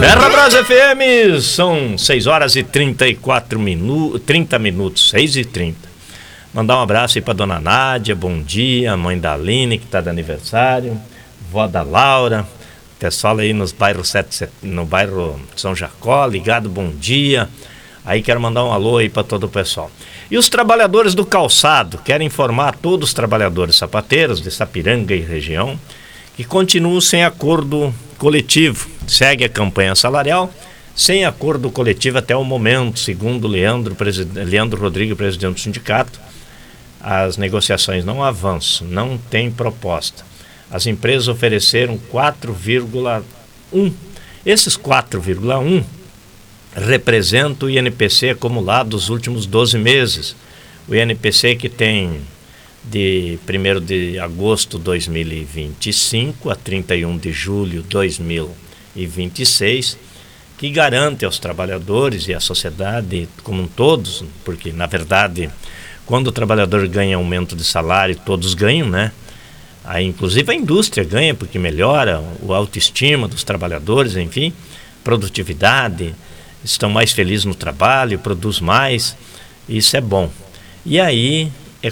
Ferrabras FM, são 6 horas e 34 minutos, 30 minutos, 6h30. Mandar um abraço aí pra dona Nádia, bom dia, mãe da Aline, que tá de aniversário, vó da Laura, pessoal aí no bairro São Jacó, ligado, bom dia. Aí quero mandar um alô aí pra todo o pessoal. E os trabalhadores do calçado, quero informar a todos os trabalhadores sapateiros de Sapiranga e região, que continuam sem acordo coletivo. Segue a campanha salarial sem acordo coletivo até o momento, segundo Leandro Rodrigues, presidente do sindicato. As negociações não avançam, não tem proposta. As empresas ofereceram 4,1. Esses 4,1 representam o INPC acumulado dos últimos 12 meses. O INPC que tem de 1º de agosto de 2025 a 31 de julho de 2026, que garante aos trabalhadores e à sociedade como um todos, porque na verdade quando o trabalhador ganha aumento de salário, todos ganham, né? Aí, inclusive a indústria ganha porque melhora a autoestima dos trabalhadores, enfim, produtividade, estão mais felizes no trabalho, produz mais, isso é bom. E aí é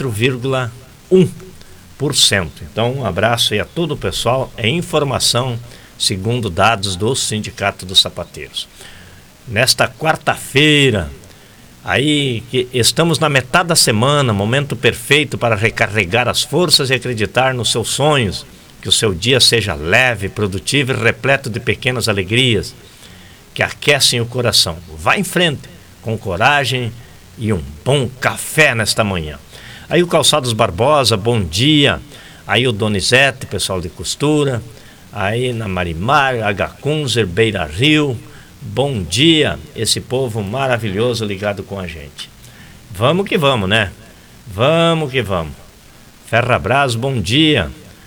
4,1%. Então, um abraço aí a todo o pessoal. É informação segundo dados do Sindicato dos Sapateiros. Nesta quarta-feira, aí que estamos na metade da semana, momento perfeito para recarregar as forças e acreditar nos seus sonhos. Que o seu dia seja leve, produtivo e repleto de pequenas alegrias que aquecem o coração. Vá em frente, com coragem e um bom café nesta manhã. Aí o Calçados Barbosa, bom dia. Aí o Donizete, pessoal de costura. Aí na Marimar, H. Beira Rio, bom dia. Esse povo maravilhoso ligado com a gente. Vamos que vamos, né? Vamos que vamos. Ferrabras, bom dia.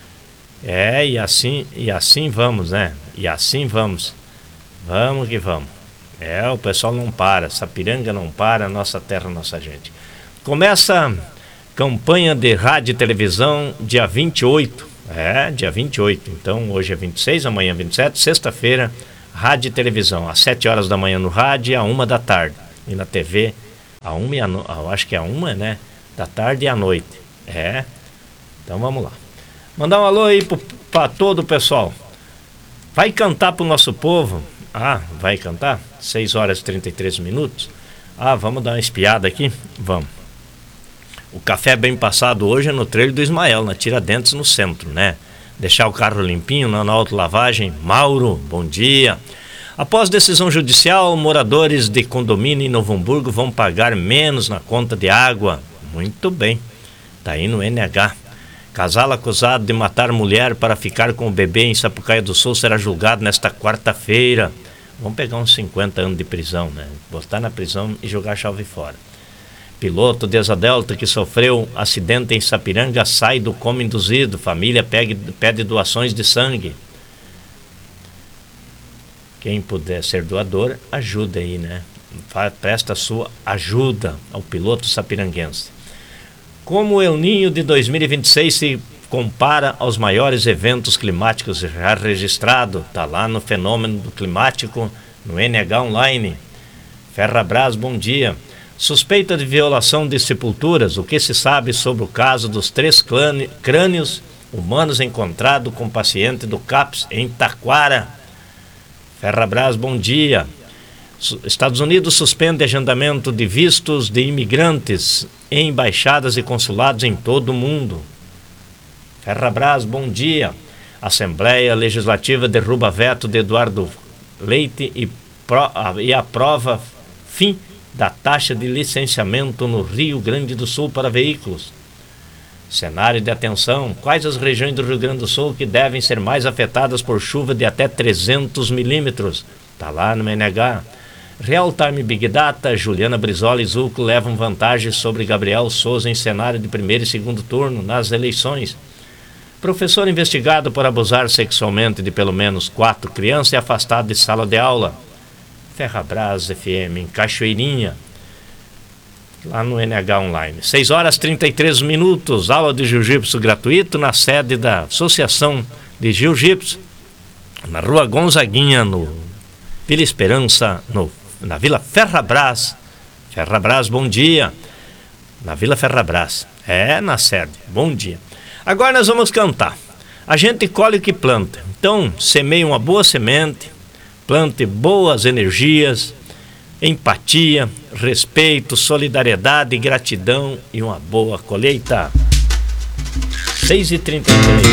E assim vamos, né? E assim vamos. Vamos que vamos. O pessoal não para, Sapiranga não para, nossa terra, nossa gente. Começa a campanha de rádio e televisão dia 28. Dia 28. Então hoje é 26, amanhã é 27, sexta-feira, rádio e televisão, às 7 horas da manhã no rádio e às 1 da tarde. E na TV, acho que é 1, né? Da tarde e à noite. Então vamos lá. Mandar um alô aí para todo o pessoal. Vai cantar pro nosso povo. Vai cantar? 6 horas e 33 minutos. Vamos dar uma espiada aqui? Vamos. O café bem passado hoje é no Trevo do Ismael, na Tiradentes, no centro, né? Deixar o carro limpinho, na autolavagem. Mauro, bom dia. Após decisão judicial, moradores de condomínio em Novo Hamburgo vão pagar menos na conta de água. Muito bem. Tá aí no NH. Casal acusado de matar mulher para ficar com o bebê em Sapucaia do Sul será julgado nesta quarta-feira. Vamos pegar uns 50 anos de prisão, né? Botar na prisão e jogar a chave fora. Piloto de Asa Delta que sofreu acidente em Sapiranga sai do coma induzido. Família pede doações de sangue. Quem puder ser doador, ajuda aí, né? Presta sua ajuda ao piloto sapiranguense. Como o El Niño de 2026 se compara aos maiores eventos climáticos já registrados, está lá no Fenômeno Climático, no NH Online. Ferrabras, bom dia. Suspeita de violação de sepulturas, o que se sabe sobre o caso dos 3 crânios humanos encontrados com paciente do CAPS em Taquara. Ferrabras, bom dia. Estados Unidos suspende agendamento de vistos de imigrantes em embaixadas e consulados em todo o mundo. Ferrabras, bom dia. Assembleia Legislativa derruba veto de Eduardo Leite e aprova fim da taxa de licenciamento no Rio Grande do Sul para veículos. Cenário de atenção. Quais as regiões do Rio Grande do Sul que devem ser mais afetadas por chuva de até 300 milímetros? Está lá no NH. Real Time Big Data, Juliana Brizola e Zucco levam vantagem sobre Gabriel Souza em cenário de primeiro e segundo turno nas eleições. Professor investigado por abusar sexualmente de pelo menos 4 crianças é afastado de sala de aula. Ferrabras FM, em Cachoeirinha, lá no NH Online. 6 horas e 33 minutos, aula de jiu-jitsu gratuito na sede da Associação de Jiu-Jitsu, na Rua Gonzaguinha, no Vila Esperança, na Vila Ferrabras. Ferrabras, bom dia. Na Vila Ferrabras, na sede, bom dia. Agora nós vamos cantar. A gente colhe o que planta. Então, semeie uma boa semente, plante boas energias, empatia, respeito, solidariedade, gratidão e uma boa colheita. 6h33.